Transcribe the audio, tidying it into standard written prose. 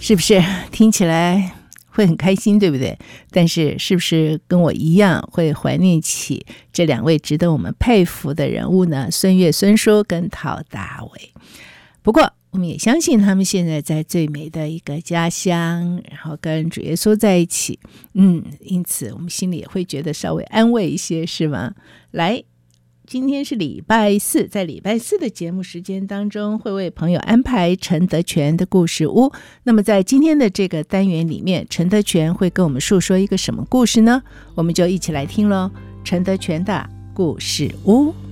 是不是听起来会很开心，对不对？但是是不是跟我一样会怀念起这两位值得我们佩服的人物呢？孙越、孙叔跟陶大伟。不过我们也相信他们现在在最美的一个家乡，然后跟主耶稣在一起，因此我们心里也会觉得稍微安慰一些，是吗？来，今天是礼拜四，在礼拜四的节目时间当中，会为朋友安排陈德全的故事屋。那么在今天的这个单元里面，陈德全会跟我们述说一个什么故事呢？我们就一起来听咯，陈德全的故事屋。